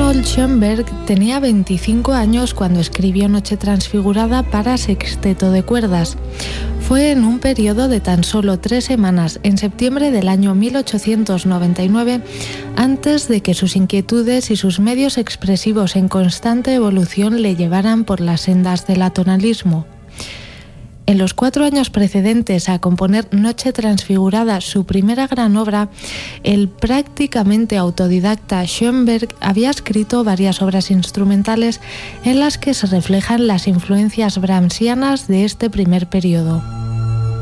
Arnold Schoenberg tenía 25 años cuando escribió Noche Transfigurada para sexteto de cuerdas. Fue en un periodo de tan solo 3 semanas, en septiembre del año 1899, antes de que sus inquietudes y sus medios expresivos en constante evolución le llevaran por las sendas del atonalismo. En los 4 años precedentes a componer Noche Transfigurada, su primera gran obra, el prácticamente autodidacta Schoenberg había escrito varias obras instrumentales en las que se reflejan las influencias brahmsianas de este primer periodo.